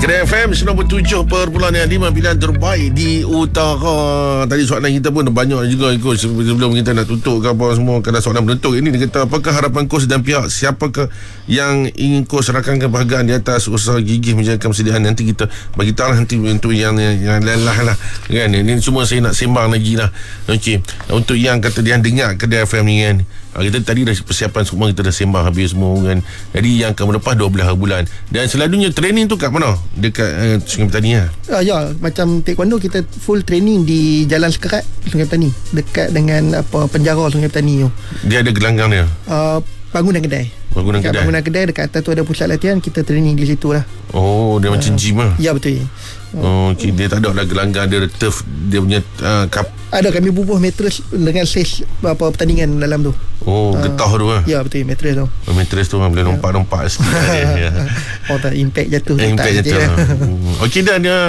Kedai FM 97.5 pilihan terbaik di utara. Tadi soalan kita pun banyak juga ikut sebelum kita nak tutup ke apa semua. Kadang soalan menentuk ini dia kata, apakah harapan kos dan pihak siapakah yang ingin kos rakankan perhargaan di atas usaha gigih menjaga persediaan. Nanti kita bagi tahu lah nanti untuk yang lelah lah kan. Ini semua saya nak sembang lagi lah. Okey, untuk yang kata dia dengar Kedai FM ni kan, kita tadi dah persiapan semua, kita dah sembang habis semua kan. Jadi yang akan melepas 12 bulan. Dan selalunya training tu kat mana? Dekat Sungai Petani lah. Ya, macam taekwondo kita full training di Jalan Sekerat Sungai Petani, dekat dengan penjara Sungai Petani tu. Dia ada gelanggang dia? Bangunan kedai. Bangunan kedai dekat atas tu ada pusat latihan, kita training di situ lah. Oh, dia macam gym lah. Ya, betul. Okay. Dia tak ada lah gelanggang, dia ada turf, dia punya ada, kami bubuh mattress dengan stage pertandingan dalam tu. Oh, getah tu lah. Ya, betul, mattress tu. Mattress tu boleh lompat-lompat sikit. Oh, tak, impact jatuh. Impact jatuh. Okey, dan dia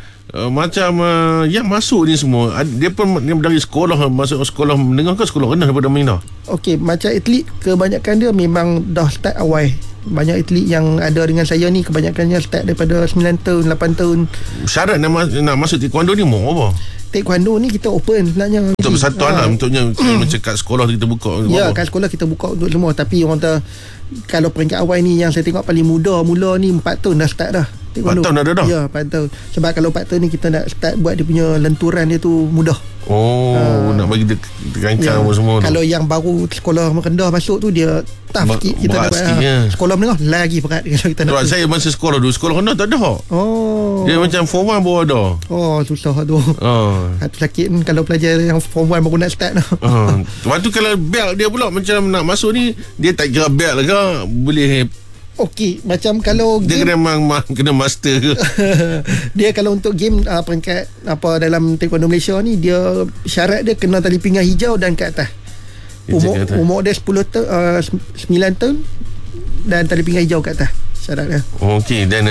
macam yang masuk ni semua, dia pun dia dari sekolah, masuk sekolah menengah ke sekolah rendah daripada main dah? Okey, macam atlet kebanyakan dia memang dah start awal. Banyak atlet yang ada dengan saya ni kebanyakannya start daripada 9 tahun, 8 tahun. Syarat nak masuk taekwondo ni mau apa? Taekwondo ni kita open sebenarnya. Untuk persatuan lah. Untuknya macam kat sekolah kita buka. Ya, kat sekolah kita buka untuk semua. Tapi orang kata, kalau peringkat awal ni yang saya tengok paling muda mula ni 4 tahun dah start dah. 4 tahun dah? Ya, 4 tahun. Sebab kalau 4 tahun ni kita nak start buat dia punya lenturan dia tu mudah. Nak bagi dia terancang semua tu. Kalau yang baru sekolah rendah masuk tu dia tough sikit. Kita nak buat sekolah menengah lagi berat kalau kita nak. Saya masa sekolah dulu, sekolah rendah tak ada. Dia macam form 1 baru ada. Susah tu. Hati sakit kalau pelajar yang form 1 baru nak start. Lepas tu kalau belt dia pula macam nak masuk ni, dia tak kira belt ke, boleh. Okey, macam kalau dia game, kena master ke? Dia kalau untuk game peringkat dalam taekwondo Malaysia ni, dia syarat dia kena tali pinggang hijau dan kat atas. Umur dia 9 tahun dan tali pinggang hijau kat atas syarat dia. Okey, dan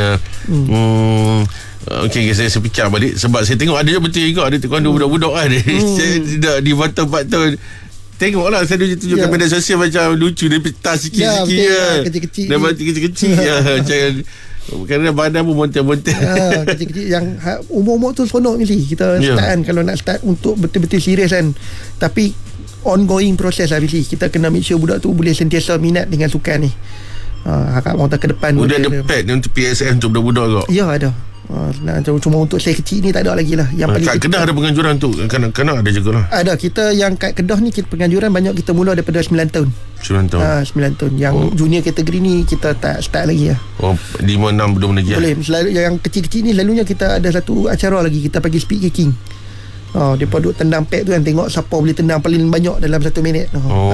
Okey, saya fikir balik sebab saya tengok ada je betul juga ada taekwondo budak-budak kan. Saya tidak di Batam 4 tahun. Tengoklah saya tunjukkan media sosial macam lucu, dia petas sikit-sikit kan. Kecil-kecil. Dia kecil-kecil macam kerana badan pun montel-montel. Kecil-kecil yang umur-umur tu seronok mesti kita start kan. Kalau nak start untuk betul-betul serius kan. Tapi ongoing proses lah mesti. Kita kena make sure budak tu boleh sentiasa minat dengan sukan ni. Harap orang ke depan. Dia ada pad untuk PSM untuk budak-budak ke? Ya, ada. Cuma untuk saya kecil ni tak ada lagi lah. Yang paling kat Kedah ada penganjuran tu kanak-kanak ada juga lah. Ada, kita yang kat Kedah ni penganjuran banyak kita mula daripada 9 tahun. 9 tahun 9 tahun. Yang junior kategori ni kita tak start lagi lah. 5-6 belum lagi boleh. Selalu yang kecil-kecil ni selalunya kita ada satu acara lagi, kita panggil speed kicking. Dia duduk tendang pad tu kan, tengok siapa boleh tendang paling banyak dalam 1 minit.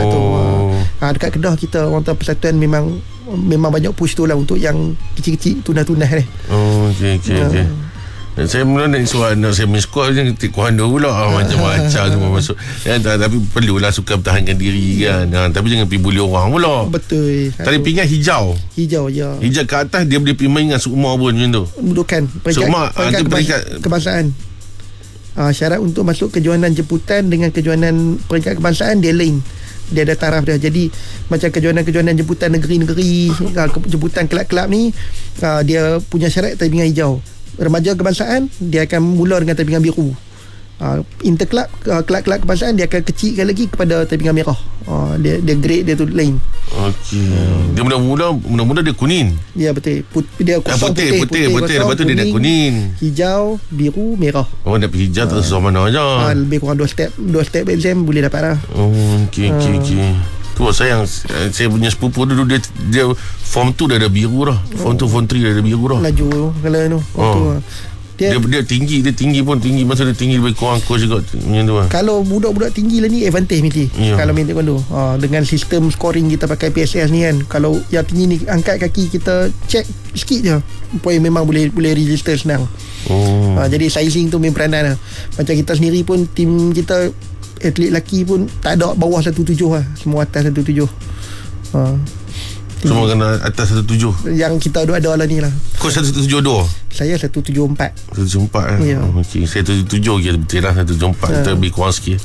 Dekat Kedah kita orang tahu persatuan memang banyak push tu lah untuk yang kecil-kecil, tunah-tunah ni. Okey. Saya mula nak suruh anak saya main sekolah je taekwondo pula macam-macam semua masuk. Tapi perlulah suka pertahankan diri kan. Tapi jangan pergi bully orang pula. Betul. Tali pinggang hijau ya. Hijau ke atas dia boleh pergi main dengan seumur pun macam tu. Bukan peringkat kebangsaan. Syarat untuk masuk kejohanan jemputan dengan kejohanan peringkat kebangsaan dia lain. Dia ada taraf dia. Jadi macam kejohanan jemputan negeri-negeri, jemputan kelab-kelab ni, dia punya syarat tali pinggang hijau. Remaja kebangsaan dia akan mula dengan tali pinggang biru. Interclub, kelab-kelab kebangsaan dia akan kecilkan lagi kepada tali pinggang merah. Dia grade dia tu lain. Okey. Dia mula-mula dia kuning. Ya, betul. Dia putih. Lepas tu dia dah kuning, hijau, biru, merah. Dapat hijau tak susah mana aja. Lebih kurang 2 step exam boleh dapat lah. Okey. Tu saya punya sepupu dulu dia form 2 dah ada biru dah. Form 2 form 3 dah ada biru dah. Laju kalau tu. Dia tinggi masa dia tinggi lebih kurang coach juga macam tu lah. Kalau budak-budak tinggi lah ni advantage mesti kalau main taekwondo. Dengan sistem scoring kita pakai PSS ni kan, kalau yang tinggi ni angkat kaki kita check sikit je poin memang boleh register senang. Jadi sizing tu main peranan lah. Macam kita sendiri pun tim kita atlet lelaki pun tak ada bawah 1.7 lah, semua atas 1.7. Semua kena atas 17. Yang kita ada lah ni lah. Kau 172? Saya 174. 174 Ya. Okey, saya 77 je. Betul lah 174. Kita lebih kurang sikit.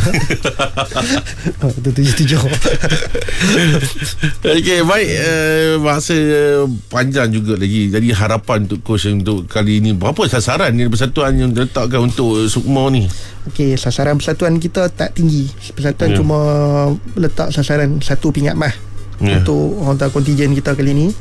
177. Okey, baik. Masa panjang juga lagi. Jadi harapan untuk coach untuk kali ini, berapa sasaran ni persatuan yang diletakkan untuk Sukma ni? Okey, sasaran persatuan kita tak tinggi. Persatuan cuma letak sasaran 1 pingat mah untuk orang kontijen kita kali ni.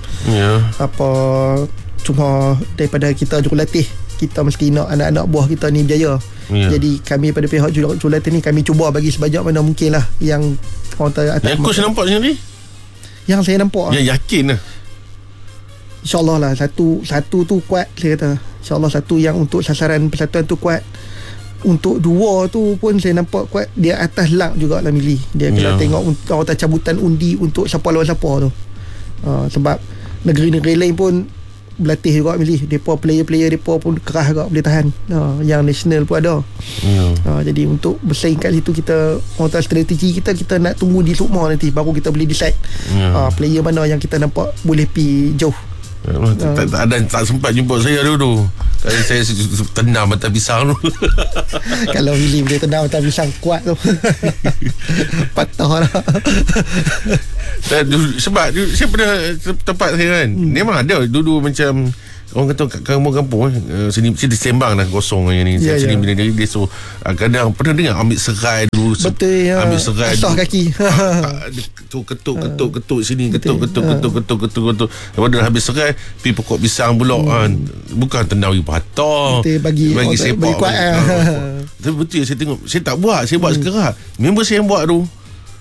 Cuma daripada kita jurulatih, kita mesti nak anak-anak buah kita ni berjaya. Jadi kami pada pihak jurulatih ni, kami cuba bagi sebanyak mana mungkin lah yang orang atas. Yang coach nampak sendiri? Yang saya nampak yang yakin lah. InsyaAllah lah satu tu kuat, saya kata. InsyaAllah satu yang untuk sasaran persatuan tu kuat. Untuk dua tu pun saya nampak kuat. Dia atas lak jugalah milih. Dia kalau tengok orang cabutan undi untuk siapa lawan siapa tu. Sebab negeri-negeri lain pun berlatih juga milih. Mereka player-player mereka pun keras juga boleh tahan. Yang national pun ada. Jadi untuk bersaing kat situ, kita orang strategi kita nak tunggu di Sukma nanti baru kita boleh decide player mana yang kita nampak boleh pi jauh. Tak sempat jumpa saya dulu. Kali saya tendang mata pisang tu. Kalau Willy boleh tendang mata pisang kuat tu. Patah lah. Sebab saya pernah tempat saya kan, memang ada dulu macam orang kata kat kampung-kampung sini sembang lah kosong yang ni. Sini bila dia so kadang pernah dengar ambil serai dulu. Betul ya. Ambil serai asah dulu, kaki. ketuk sini, ketuk. Lepas dah habis serai pergi pokok pisang pula kan. Bukan tendang patah. Bagi sepak kuat. Tapi betul saya tengok, saya tak buat, saya buat sekarang. Member saya yang buat tu.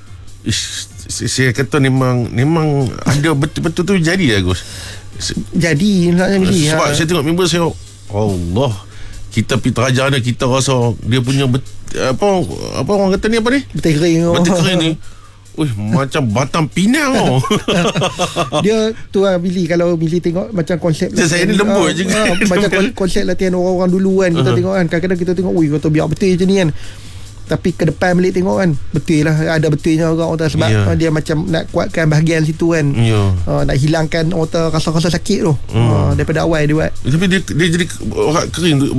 Saya kata memang ada betul-betul tu jadi Agus. Jadi sebab saya tengok member saya, Allah, kita pergi terajar dia, kita rasa dia punya apa orang kata ni, apa ni, betul kering ni. Macam batang pinang oh. Dia tu lah Billy. Kalau Billy tengok macam konsep saya ni lembut juga macam konsep latihan orang-orang dulu kan. Kita tengok kan, kadang-kadang kita tengok kata biar betul je ni kan. Tapi ke depan balik tengok kan, betul lah, ada betulnya orang tak, sebab dia macam nak kuatkan bahagian situ kan. Nak hilangkan orang rasa-rasa sakit tu daripada awal dia buat. Tapi dia jadi kering tu,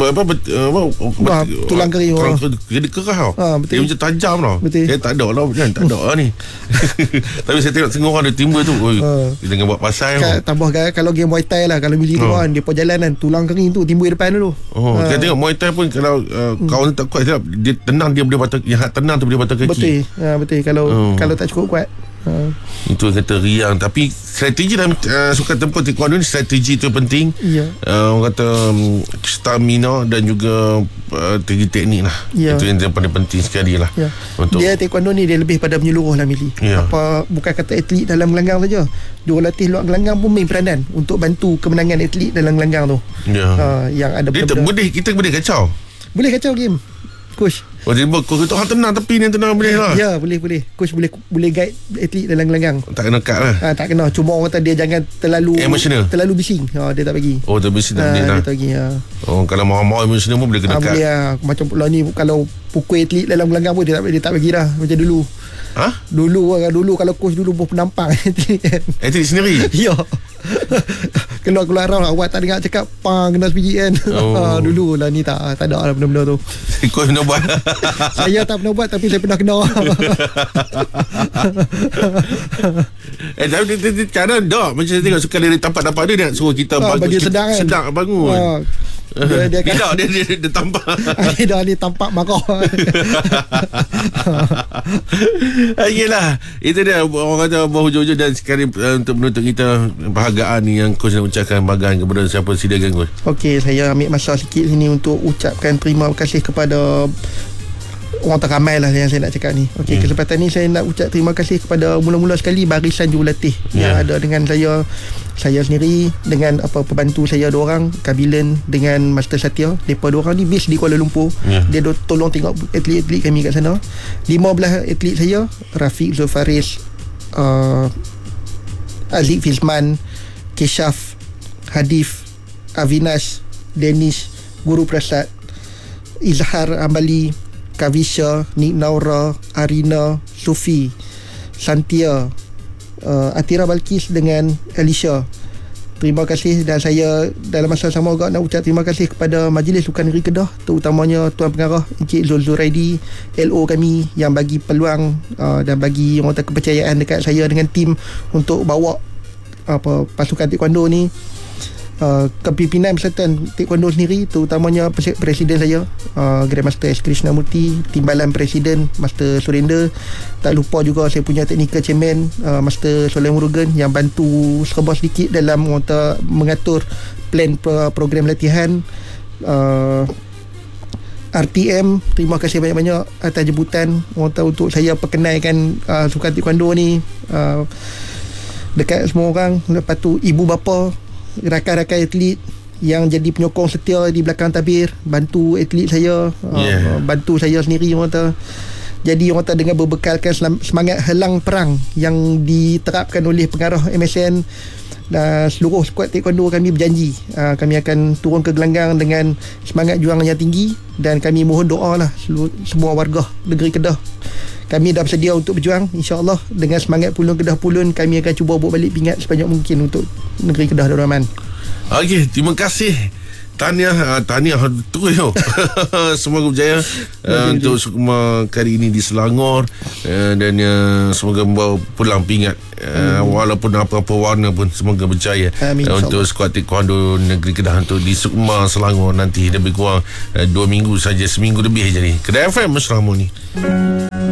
tulang kering jadi keras tau. Betul. Dia macam tajam tau. Saya tak ada lah kan, tak ada lah ni. Tapi saya tengok orang dia timba tu, dia tengah buat pasal tambah kalau game Muay Thai lah, kalau milih tu kan, dia pun jalan kan, tulang kering tu timbul depan dulu. Saya tengok Muay Thai pun, kalau kawan tak kuat, dia tenang, dia boleh patah, yang tenang tu boleh patah kaki. Betul. Kalau tak cukup kuat. Itu kata riang. Tapi strategi dalam sukan tempur taekwondo ni, strategi tu penting. Orang kata stamina dan juga teknik lah. Itu yang paling penting sekali lah. Untuk dia taekwondo ni dia lebih pada menyeluruh lah milih. Bukan kata atlet dalam gelanggang saja, jurulatih luar gelanggang pun main peranan untuk bantu kemenangan atlet dalam gelanggang tu. Yang ada kita boleh kacau. Boleh kacau game coach. Dia coach tu tenang, tepi ni tenang boleh lah. Ya, boleh. Coach boleh guide atlet dalam gelanggang. Tak kena cut lah. Tak kena. Cuma orang kata dia jangan terlalu emotional, terlalu bising. Dia tak bagi. Tak bising tak boleh lah. Dia tak bagi. Kalau mau emotional pun boleh kena cut. Boleh lah. Macam pula ni, kalau pukul atlet dalam gelanggang pun dia tak bagi dah. Macam dulu. Dulu kalau coach dulu pun penampang atlet sendiri. Ya. Keluar round awak tak dengar cakap kena sebiji kan. Dulu lah ni tak ada lah benda-benda tu. Coach pernah buat. Saya tak pernah buat, tapi saya pernah kena. Tapi cara dah macam saya tengok suka dia dapat dia nak suruh kita bagi sedang kan, sedang bangun. Dia tampak. Dia tampak marah. Yelah, itu dia orang kata berhujung-hujung. Dan sekali untuk menutup kita perhargaan ni, yang coach nak ucapkan perhargaan kepada siapa, silakan coach. Okey, saya ambil masa sikit sini untuk ucapkan terima kasih kepada orang teramai lah yang saya nak cakap ni. Okey, kesempatan ni saya nak ucap terima kasih kepada mula-mula sekali barisan jurulatih yang ada dengan saya sendiri, dengan pembantu saya 2 orang, Kabilan dengan Master Satya. Mereka 2 orang ni base di Kuala Lumpur. Dia tolong tengok atlet-atlet kami kat sana. 15 atlet saya, Rafiq Zulfaris, Aziz Fizman, Keshaf, Hadif, Avinash, Danish, Guru Prasad, Izhar Ambali, Kavisha, Nik Naura, Arina, Sufi, Santia, Atira Balkis dengan Alicia. Terima kasih, dan saya dalam masa sama juga nak ucap terima kasih kepada Majlis Sukan Negeri Kedah, terutamanya Tuan Pengarah Encik Zul Zuraidi, LO kami yang bagi peluang dan bagi orang kata kepercayaan dekat saya dengan tim untuk bawa pasukan taekwondo ni. Kepimpinan Persatuan Taekwondo sendiri, terutamanya Presiden saya, Grandmaster S. Krishnamurti, Timbalan Presiden Master Surender, tak lupa juga saya punya Technical Chairman Master Soleh Murugan yang bantu serba sedikit dalam mengatur plan program latihan. RTM, terima kasih banyak-banyak atas jemputan untuk saya perkenalkan sukan taekwondo ni dekat semua orang. Lepas tu ibu bapa, rakan-rakan atlet yang jadi penyokong setia di belakang tabir, bantu atlet saya, bantu saya sendiri orang kata. Jadi orang kata dengan berbekalkan semangat helang perang yang diterapkan oleh pengarah MSN dan seluruh skuad taekwondo, kami berjanji kami akan turun ke gelanggang dengan semangat juang yang tinggi, dan kami mohon doa lah semua warga negeri Kedah. Kami dah bersedia untuk berjuang, insya-Allah dengan semangat Pulun Kedah Pulun, kami akan cuba bawa balik pingat sebanyak mungkin untuk negeri Kedah Darul Aman. Okey, terima kasih. Tahniah tu yo. Semoga berjaya untuk sukma kali ini di Selangor, dan semoga membawa pulang pingat walaupun apa-apa warna pun, semoga berjaya. Amin, untuk skuad taekwondo negeri Kedah untuk di Sukma Selangor nanti lebih kurang 2 minggu saja, seminggu lebih jadi. Kedai FM Mesra Harmoni.